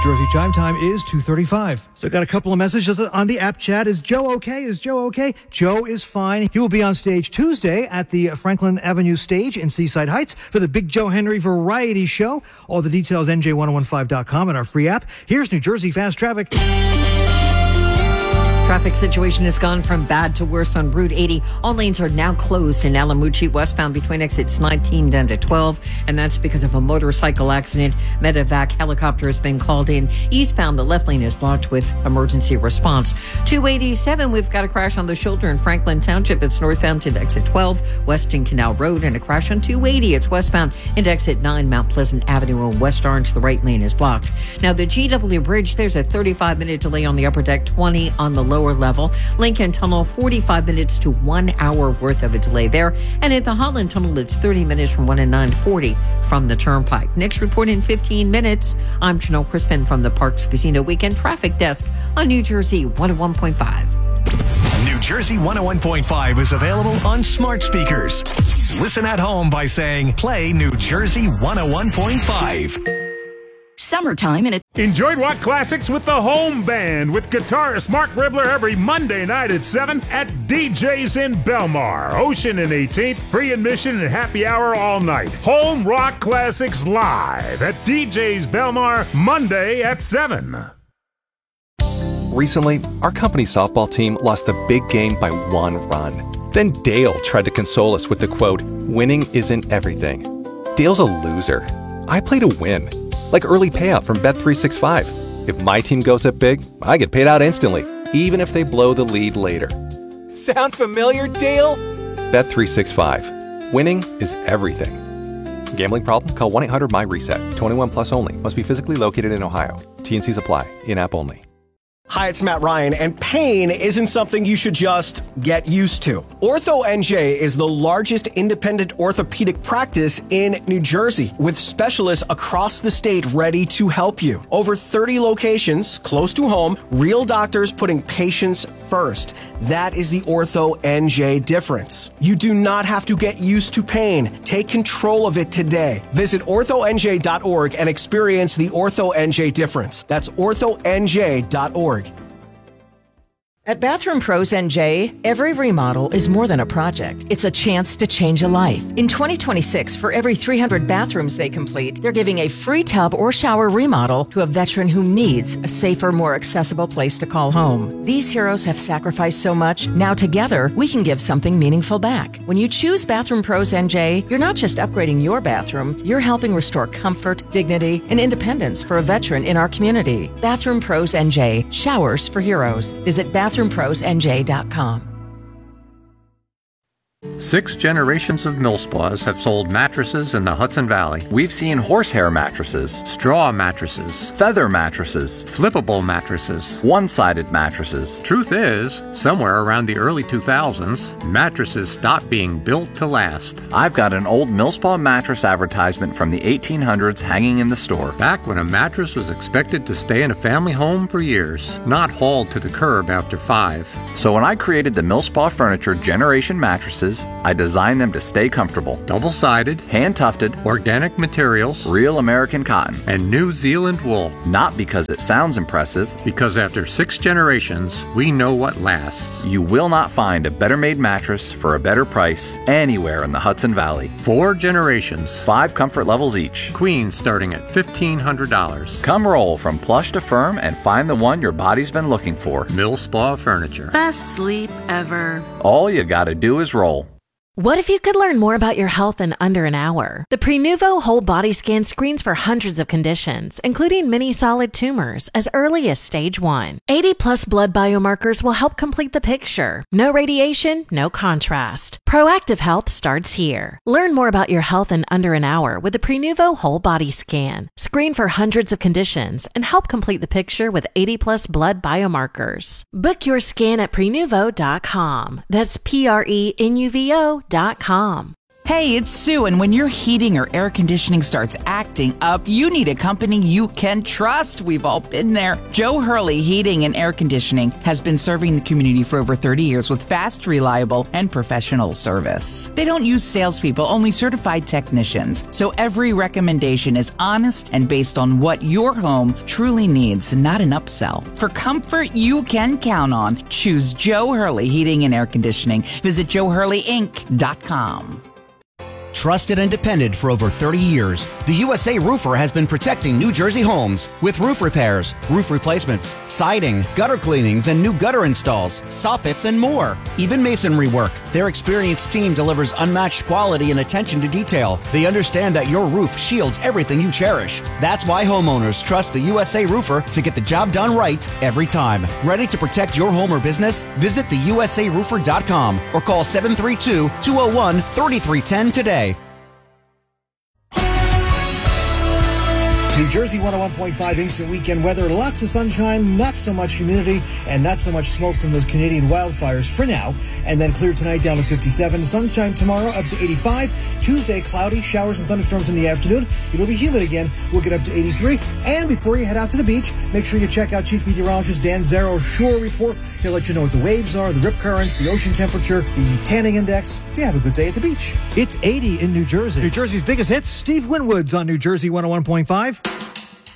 Jersey chime time is 2:35. So got a couple of messages on the app chat. Is Joe okay? Is Joe okay? Joe is fine. He will be on stage Tuesday at the Franklin Avenue stage in Seaside Heights for the Big Joe Henry Variety Show. All the details, NJ1015.com and our free app. Here's New Jersey Fast Traffic. Traffic situation has gone from bad to worse on Route 80. All lanes are now closed in Alamucci westbound between exits 19 down to 12, and that's because of a motorcycle accident. Medevac helicopter has been called in. Eastbound, the left lane is blocked with emergency response. 287, we've got a crash on the shoulder in Franklin Township. It's northbound to exit 12, Weston Canal Road, and a crash on 280. It's westbound into exit 9, Mount Pleasant Avenue and West Orange. The right lane is blocked. Now, the GW Bridge, there's a 35-minute delay on the upper deck, 20 on the lower level. Lincoln Tunnel, 45 minutes to 1 hour worth of a delay there. And at the Holland Tunnel, it's 30 minutes from 1 and 9:40 from the Turnpike. Next report in 15 minutes. I'm Janelle Crispin from the Parks Casino Weekend Traffic Desk on New Jersey 101.5. New Jersey 101.5 is available on smart speakers. Listen at home by saying, play New Jersey 101.5. Summertime and Enjoy rock classics with the Home Band with guitarist Mark Ribler every Monday night at 7 at DJ's in Belmar. Ocean and 18th, free admission and happy hour all night. Home Rock Classics live at DJ's Belmar Monday at 7. Recently, our company softball team lost the big game by 1 run. Then Dale tried to console us with the quote, "Winning isn't everything." Dale's a loser. I play to win. Like early payout from Bet365. If my team goes up big, I get paid out instantly, even if they blow the lead later. Sound familiar, Dale? Bet365. Winning is everything. Gambling problem? Call 1-800-MY-RESET. 21 plus only. Must be physically located in Ohio. T&Cs apply. In-app only. Hi, it's Matt Ryan, and pain isn't something you should just get used to. Ortho NJ is the largest independent orthopedic practice in New Jersey, with specialists across the state ready to help you. Over 30 locations, close to home, real doctors putting patients first. That is the Ortho NJ difference. You do not have to get used to pain. Take control of it today. Visit orthonj.org and experience the Ortho NJ difference. That's orthonj.org. At Bathroom Pros NJ, every remodel is more than a project. It's a chance to change a life. In 2026, for every 300 bathrooms they complete, they're giving a free tub or shower remodel to a veteran who needs a safer, more accessible place to call home. These heroes have sacrificed so much. Now together, we can give something meaningful back. When you choose Bathroom Pros NJ, you're not just upgrading your bathroom, you're helping restore comfort, dignity, and independence for a veteran in our community. Bathroom Pros NJ, showers for heroes. Visit BathroomProsNJ.com. 6 generations of Millspaws have sold mattresses in the Hudson Valley. We've seen horsehair mattresses, Straw mattresses, feather mattresses, flippable mattresses, one-sided mattresses. Truth is, somewhere around the early 2000s, mattresses stopped being built to last. I've got an old Millspaw mattress advertisement from the 1800s hanging in the store. Back when a mattress was expected to stay in a family home for years, not hauled to the curb after 5. So when I created the Millspaw Furniture Generation mattresses, I designed them to stay comfortable. Double-sided, hand-tufted, organic materials, real American cotton, and New Zealand wool. Not because it sounds impressive. Because after 6 generations, we know what lasts. You will not find a better-made mattress for a better price anywhere in the Hudson Valley. 4 generations. 5 comfort levels each. Queen starting at $1,500. Come roll from plush to firm and find the one your body's been looking for. Millspaw Furniture. Best sleep ever. All you gotta do is roll. What if you could learn more about your health in under an hour? The Prenuvo Whole Body Scan screens for hundreds of conditions, including many solid tumors, as early as stage 1. 80-plus blood biomarkers will help complete the picture. No radiation, no contrast. Proactive health starts here. Learn more about your health in under an hour with the Prenuvo Whole Body Scan. Screen for hundreds of conditions and help complete the picture with 80-plus blood biomarkers. Book your scan at Prenuvo.com. That's Prenuvo.com. Hey, it's Sue, and when your heating or air conditioning starts acting up, you need a company you can trust. We've all been there. Joe Hurley Heating and Air Conditioning has been serving the community for over 30 years with fast, reliable, and professional service. They don't use salespeople, only certified technicians. So every recommendation is honest and based on what your home truly needs, not an upsell. For comfort you can count on, choose Joe Hurley Heating and Air Conditioning. Visit joehurleyinc.com. Trusted and depended for over 30 years, the USA Roofer has been protecting New Jersey homes with roof repairs, roof replacements, siding, gutter cleanings, and new gutter installs, soffits, and more. Even masonry work. Their experienced team delivers unmatched quality and attention to detail. They understand that your roof shields everything you cherish. That's why homeowners trust the USA Roofer to get the job done right every time. Ready to protect your home or business? Visit theusaroofer.com or call 732-201-3310 today. New Jersey 101.5 instant weekend weather. Lots of sunshine, not so much humidity, and not so much smoke from those Canadian wildfires for now. And then clear tonight down to 57. Sunshine tomorrow up to 85. Tuesday, cloudy, showers and thunderstorms in the afternoon. It'll be humid again. We'll get up to 83. And before you head out to the beach, make sure you check out Chief Meteorologist Dan Zaro's Shore Report. He'll let you know what the waves are, the rip currents, the ocean temperature, the tanning index. You have a good day at the beach. It's 80 in New Jersey. New Jersey's biggest hits, Steve Winwood's on New Jersey 101.5.